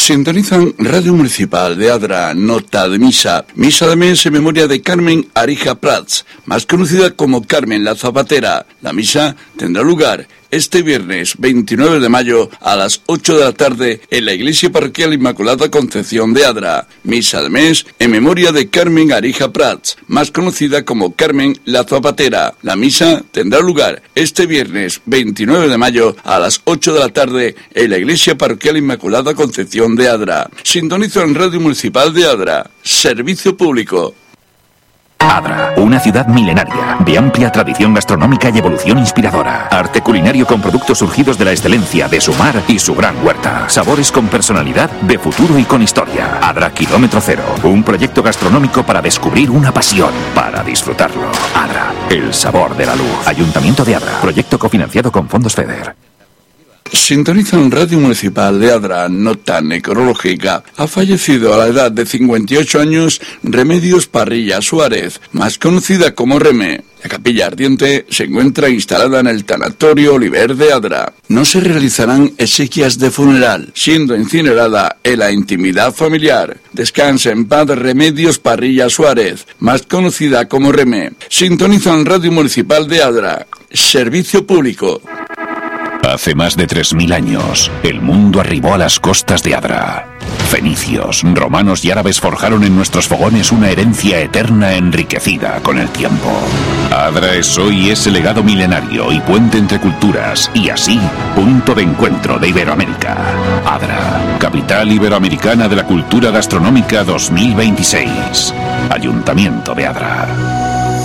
Sintonizan Radio Municipal de Adra, nota de misa. Misa de mes en memoria de Carmen Arija Prats, más conocida como Carmen la Zapatera. La misa tendrá lugar este viernes 29 de mayo a las 8 de la tarde en la Iglesia Parroquial Inmaculada Concepción de Adra. Misa de mes en memoria de Carmen Arija Prats, más conocida como Carmen la Zapatera. La misa tendrá lugar este viernes 29 de mayo a las 8 de la tarde en la Iglesia Parroquial Inmaculada Concepción de Adra. Sintonizo en Radio Municipal de Adra. Servicio público. Adra, una ciudad milenaria, de amplia tradición gastronómica y evolución inspiradora. Arte culinario con productos surgidos de la excelencia de su mar y su gran huerta. Sabores con personalidad, de futuro y con historia. Adra Kilómetro Cero, un proyecto gastronómico para descubrir una pasión, para disfrutarlo. Adra, el sabor de la luz. Ayuntamiento de Adra, proyecto cofinanciado con fondos FEDER. Sintonizan Radio Municipal de Adra, nota necrológica. Ha fallecido a la edad de 58 años Remedios Parrilla Suárez, más conocida como Remé. La capilla ardiente se encuentra instalada en el Tanatorio Oliver de Adra. No se realizarán exequias de funeral, siendo incinerada en la intimidad familiar. Descansa en paz Remedios Parrilla Suárez, más conocida como Remé. Sintonizan Radio Municipal de Adra. Servicio público. Hace más de 3000 años, el mundo arribó a las costas de Adra. Fenicios, romanos y árabes forjaron en nuestros fogones una herencia eterna enriquecida con el tiempo. Adra es hoy ese legado milenario y puente entre culturas, y así, punto de encuentro de Iberoamérica. Adra, capital iberoamericana de la cultura gastronómica 2026. Ayuntamiento de Adra.